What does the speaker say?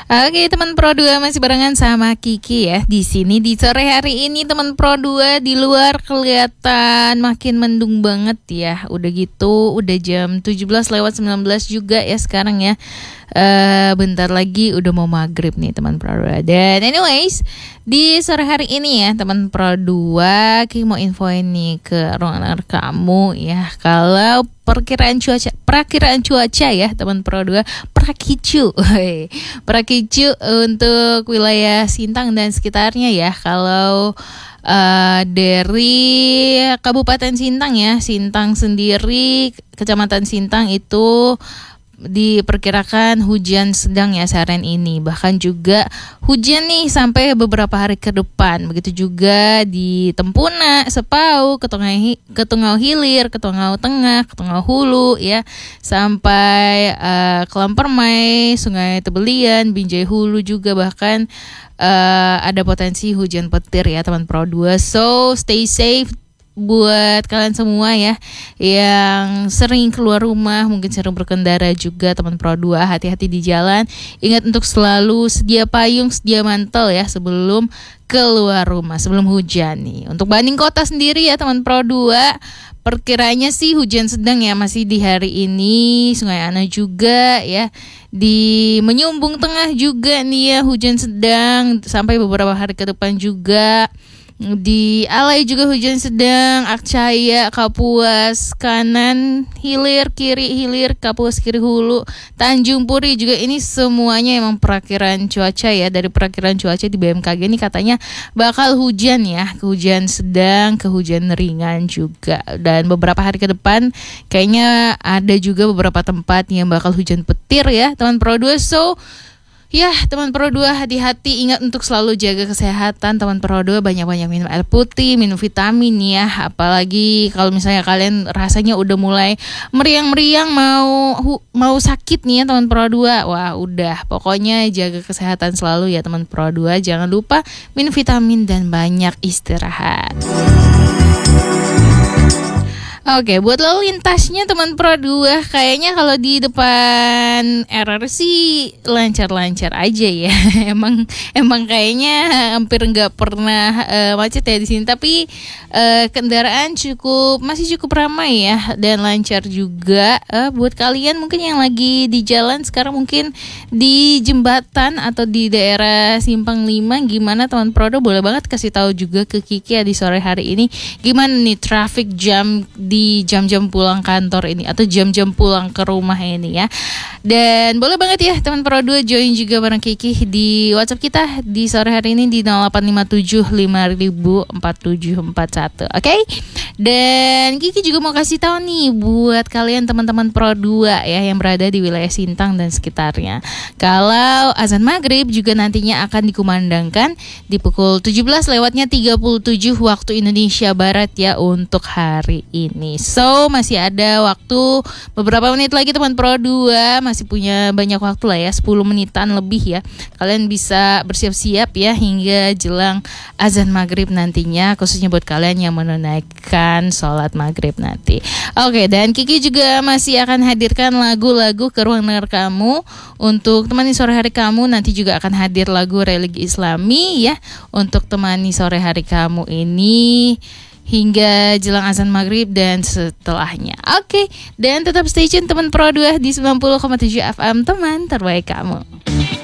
Oke, teman Pro 2 masih barengan sama Kiki ya. Di sini di sore hari ini teman Pro 2 di luar kelihatan makin mendung banget ya. Udah gitu, udah jam 17:19 juga ya sekarang ya. Bentar lagi udah mau maghrib nih teman Pro 2. Dan anyways, di sore hari ini ya teman Pro 2, Kiki mau infoin nih ke ruangan kamu ya. Kalau perakiraan cuaca ya teman Pro 2, Prakicu untuk wilayah Sintang dan sekitarnya ya. Kalau dari Kabupaten Sintang ya, Sintang sendiri, Kecamatan Sintang itu diperkirakan hujan sedang ya seharian ini. Bahkan juga hujan nih sampai beberapa hari ke depan. Begitu juga di Tempuna, Sepau, Ketungau Hilir, Ketungau Tengah, Ketungau Hulu ya, sampai Kelampermai, Sungai Tebelian, Binjai Hulu juga bahkan ada potensi hujan petir ya teman Pro 2. So stay safe buat kalian semua ya yang sering keluar rumah, mungkin sering berkendara juga teman Pro 2, hati-hati di jalan. Ingat untuk selalu sedia payung, sedia mantel ya sebelum keluar rumah, sebelum hujan nih. Untuk Bandung Kota sendiri ya teman Pro 2, perkiranya sih hujan sedang ya masih di hari ini. Sungai Ana juga ya, di Menyumbung Tengah juga nih ya hujan sedang sampai beberapa hari ke depan juga. Di Alai juga hujan sedang, Akcaya, Kapuas kanan hilir, kiri hilir, Kapuas kiri hulu, Tanjung Puri juga. Ini semuanya emang perakiran cuaca ya. Dari perakiran cuaca di BMKG ini katanya bakal hujan ya, hujan sedang ke hujan ringan juga. Dan beberapa hari ke depan kayaknya ada juga beberapa tempat yang bakal hujan petir ya teman Pro 2. So ya teman Pro 2, hati-hati, ingat untuk selalu jaga kesehatan teman Pro 2, banyak-banyak minum air putih, minum vitamin ya. Apalagi kalau misalnya kalian rasanya udah mulai meriang-meriang mau sakit nih ya teman Pro 2. Wah udah, pokoknya jaga kesehatan selalu ya teman Pro 2. Jangan lupa minum vitamin dan banyak istirahat. Oke, buat lalu lintasnya teman Pro 2, kayaknya kalau di depan RR sih lancar-lancar aja ya. Emang kayaknya hampir nggak pernah macet ya di sini. Tapi kendaraan masih cukup ramai ya dan lancar juga. Buat kalian mungkin yang lagi di jalan sekarang, mungkin di jembatan atau di daerah Simpang 5, gimana teman Pro 2, boleh banget kasih tahu juga ke Kiki ya di sore hari ini. Gimana nih traffic jam di jam-jam pulang kantor ini atau jam-jam pulang ke rumah ini ya. Dan boleh banget ya teman Pro 2 join juga bareng Kiki di WhatsApp kita di sore hari ini di 0857 5000 4741. Oke? Dan Kiki juga mau kasih tahu nih buat kalian teman-teman Pro 2 ya yang berada di wilayah Sintang dan sekitarnya. Kalau azan maghrib juga nantinya akan dikumandangkan di pukul 17:37 waktu Indonesia Barat ya untuk hari ini. So masih ada waktu beberapa menit lagi teman Pro 2, masih punya banyak waktu lah ya, 10 menitan lebih ya. Kalian bisa bersiap-siap ya hingga jelang azan maghrib nantinya, khususnya buat kalian yang menunaikan sholat maghrib nanti. Oke, dan Kiki juga masih akan hadirkan lagu-lagu ke ruang dengar kamu untuk temani sore hari kamu. Nanti juga akan hadir lagu religi Islami ya untuk temani sore hari kamu ini hingga jelang azan maghrib dan setelahnya. Oke, dan tetap stay tune teman Pro 2 di 90,7 FM, teman terbaik kamu.